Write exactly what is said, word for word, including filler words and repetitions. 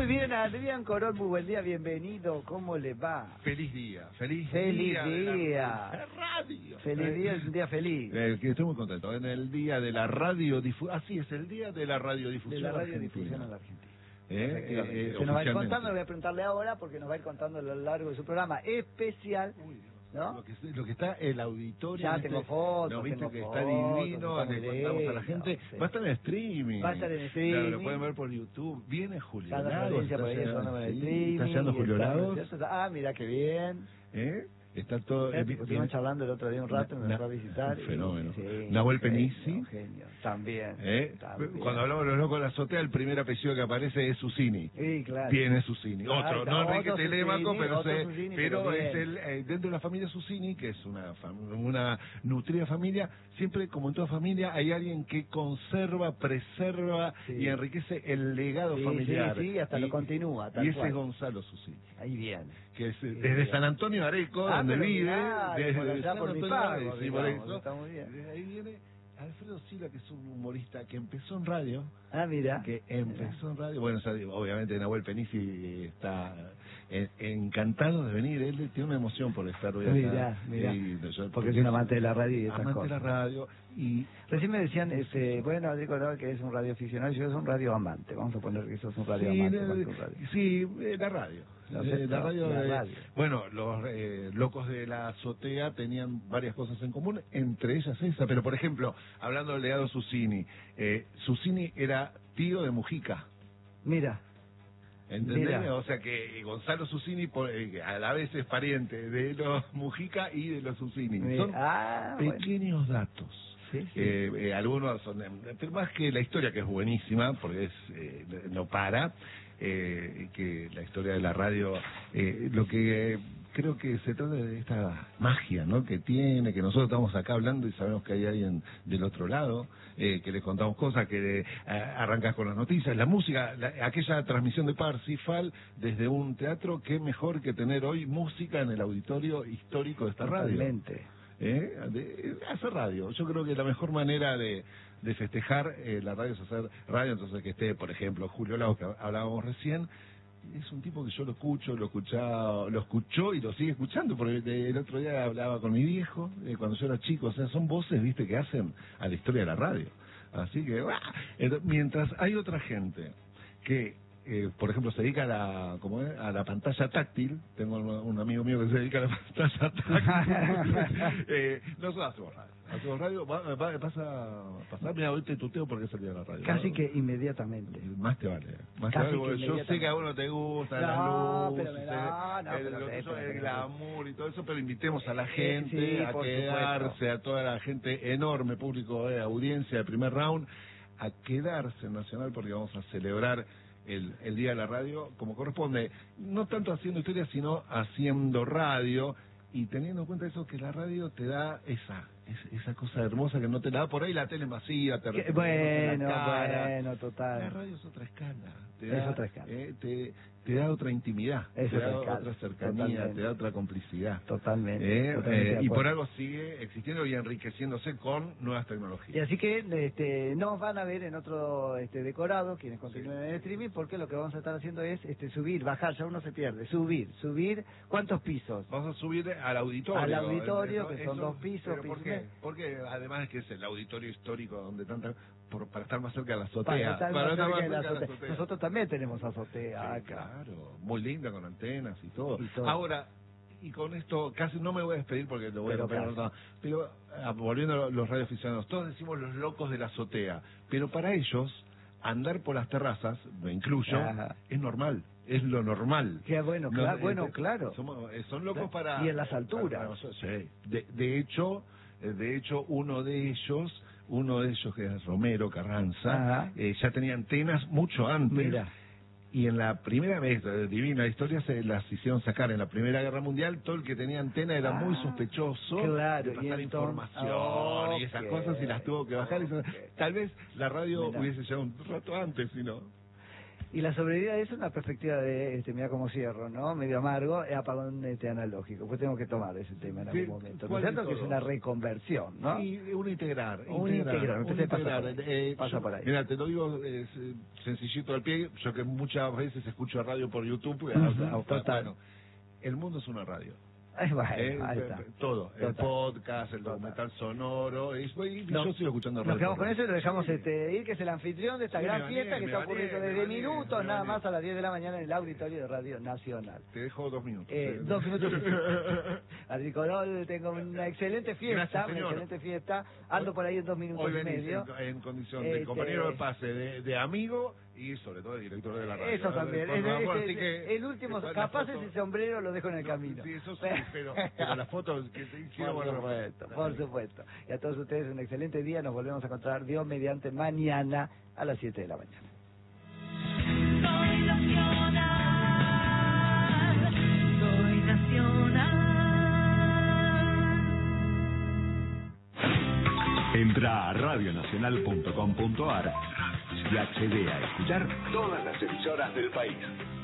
bien, Adrián Corol, muy buen día, bienvenido, ¿cómo le va? Feliz día, feliz, feliz día. Feliz día. De la radio. Feliz día, es un día feliz. Eh, que estoy muy contento. En el día de la radiodifusión. Así es, el día de la radiodifusión. De la radiodifusión en la Argentina. Eh, eh, eh, Se nos va a ir contando, voy a preguntarle ahora porque nos va a ir contando a lo largo de su programa especial. Uy, ¿no? Lo que, lo que está el auditorio. Ya ¿viste? tengo fotos, ¿No viste tengo que fotos, está divino? está Le muy contamos a la lindo, gente. sí. Va a estar en streaming. Va a estar en streaming. Claro, lo pueden ver por YouTube. Viene Julio Está la Lagos. Florencia por ahí sonando en el sí, streaming. está haciendo Julio está, Lagos. Ah, mira qué bien. ¿Eh? Está todo. Eh, Eh, estuvimos charlando el otro día un rato, me na, fue a visitar. Un fenómeno. Y, sí, Nahuel genio, Penisi. Genio, también, ¿Eh? también. Cuando hablamos de los locos de la azotea, el primer apellido que aparece es Susini. Sí, claro. Tiene Susini. Ah, Otro, está, no otro Enrique Telemaco, Susini, pero, otro sé, Susini, pero pero es bien. el eh, dentro de la familia Susini, que es una fam- una nutrida familia. Siempre, como en toda familia, hay alguien que conserva, preserva Sí. y enriquece el legado Sí, familiar. sí, sí, hasta y, lo continúa, tal Y ese cual. es Gonzalo Susini, Ahí viene. que es eh, Sí, desde bien. San Antonio de Areco, Ah, donde pero vive, mirá, desde por allá San por mi Antonio de pago, Areco, sí, por digamos, eso. está muy bien. Desde ahí viene Alfredo Silva, que es un humorista que empezó en radio. Ah, mira. Que empezó en radio. Bueno, o sea, obviamente Nahuel Penisi está eh, encantado de venir. Él tiene una emoción por estar hoy acá. Mirá, mirá. Y yo- Porque es un amante de la radio y esas amante cosas. de la radio. Y Recién me decían, este, bueno, Adrián Corol, que es un radioaficionado, yo soy un radioamante. Vamos a poner que sos un radioamante. sí, más eh, que un radio. sí, eh, la radio. No Eh, sé, la no, radio, la eh, radio. Bueno, los eh, locos de la azotea tenían varias cosas en común, entre ellas esa. Pero, por ejemplo, hablando del legado Susini, eh, Susini era tío de Mujica. Mira. ¿Entendés? Mira. O sea que Gonzalo Susini por- eh, a la vez es pariente de los Mujica y de los Susini. Mira. Son Ah, bueno. pequeños datos. Sí, sí. Eh, eh, algunos son, eh, pero más que la historia, que es buenísima, porque es eh, no para, eh, que la historia de la radio, eh, lo que eh, creo que se trata de esta magia, ¿no? Que tiene, que nosotros estamos acá hablando y sabemos que hay alguien del otro lado, eh, que le contamos cosas, que eh, arrancas con las noticias, la música, la, aquella transmisión de Parsifal desde un teatro, qué mejor que tener hoy música en el auditorio histórico de esta radio. Totalmente. ¿Eh? De, hacer radio. Yo creo que la mejor manera de, de festejar eh, la radio es hacer radio. Entonces, que esté, por ejemplo, Julio Lagos, que hablábamos recién, es un tipo que yo lo escucho, lo escuchaba, lo escuchó y lo sigue escuchando, porque el otro día hablaba con mi viejo, eh, cuando yo era chico. O sea, son voces, viste, que hacen a la historia de la radio. Así que, ¡ah! Entonces, mientras hay otra gente que Eh, por ejemplo, se dedica a la, ¿cómo es? A la pantalla táctil. Tengo un, un amigo mío que se dedica a la pantalla táctil. eh, nosotros hacemos radio. Hacemos radio. Va, va, pasa, pasar, mira, hoy te tuteo porque salí a la radio. Casi ¿no? que inmediatamente. Más te vale. Más Casi te vale, porque que yo sé que a uno te gusta No, las pero luces, me da- no, el, pero lo sé, tuyo, pero el sé. glamour y todo eso, pero invitemos a la Eh, gente sí, a por quedarse, supuesto. a toda la gente, enorme público de audiencia del primer round, a quedarse en Nacional, porque vamos a celebrar El, el día de la radio como corresponde, no tanto haciendo historia, sino haciendo radio, y teniendo en cuenta eso, que la radio te da esa es, esa cosa hermosa que no te la da por ahí la tele masiva, te Que- refiere, bueno, no te la cara. bueno, total. La radio es otra escala, te Es da, otra escala. eh, te, te da otra intimidad, Es te da otra escala, otra cercanía, totalmente. te da otra complicidad. Totalmente. Eh, totalmente eh, de y por acuerdo. algo sigue existiendo y enriqueciéndose con nuevas Y tecnologías. así que este, nos van a ver en otro este, decorado, quienes continúen en el streaming, porque lo que vamos a estar haciendo es este, subir, bajar, ya uno se pierde, subir, subir, ¿cuántos pisos? Vamos a subir al auditorio. Al auditorio, Eso- que son eso- dos pisos, ¿pero piso ¿por y qué? medio. Porque además es que es el auditorio histórico donde tanta, por, para estar más cerca de la Para azotea. estar Para más estar cerca de la cerca de la azotea. azotea. Nosotros también tenemos azotea Sí, acá. claro, muy linda con antenas y todo. Y todo. Ahora, y con esto casi no me voy a despedir porque lo voy Pero a romper, casi. no, pero ah, volviendo a los radioaficionados, todos decimos los locos de la azotea, pero para ellos andar por las terrazas, me incluyo, Ajá. es normal, es lo normal. Qué bueno, No, claro, eh, bueno, eh, claro. somos- eh, son locos Claro. para... Y en las alturas. para nosotros, sí. De, de hecho, eh, de hecho, uno de ellos, uno de ellos que es Romero Carranza, Ajá. eh, ya tenía antenas mucho antes. Mira. Y en la primera vez, eh, divina historia, se las hicieron sacar en la Primera Guerra Mundial. Todo el que tenía antena era muy Ah, sospechoso claro, de pasar y entonces- información y esas ok, cosas, y las tuvo que bajar. y se- ok. Tal vez la radio Mirá. hubiese llegado un rato antes, si no. Y la sobriedad es una perspectiva de, este, mira cómo cierro, ¿no? Medio amargo, es apagón este, analógico. Pues tengo que tomar ese tema en algún Sí, momento. ¿No es cierto? Que es una reconversión, ¿no? Sí, un integrar. Un integrar, un entonces pasa integrar. por ahí. Eh, Pasa yo- por ahí. Mira, te lo digo eh, sencillito al pie, yo que muchas veces escucho radio por YouTube, Ujú, hasta- hasta- total. bueno, el mundo es una radio. Ay, bueno, Eh, ahí está. todo, el Total. podcast, el Total. documental sonoro, y, y No, yo sigo escuchando radio. Nos quedamos por con eso y lo dejamos Sí. este, ir, que es el anfitrión de esta Sí, gran me fiesta bañé, que me está bañé, ocurriendo me desde bañé, minutos, me nada bañé. más a las diez de la mañana en el auditorio de Radio Nacional. Te dejo dos minutos. Eh, eh. dos minutos. Adricolol, tengo una excelente fiesta, Gracias, una señor. excelente fiesta. Ando por ahí en dos minutos Hoy y venís medio. en, en condición Este- de compañero de pase, de, de amigo y sobre todo de director de la radio. Eso también. Por Es- favor, es- así es- que- el último, la capaz foto- ese sombrero lo dejo en el No, camino. Sí, eso sí, pero, pero las fotos que te quiero Por guardar. supuesto, por supuesto. Y a todos ustedes un excelente día. Nos volvemos a encontrar Dios mediante mañana a las siete de la mañana. Soy nacional, soy nacional. Entra a radionacional punto com punto ar y accede a escuchar todas las emisoras del país.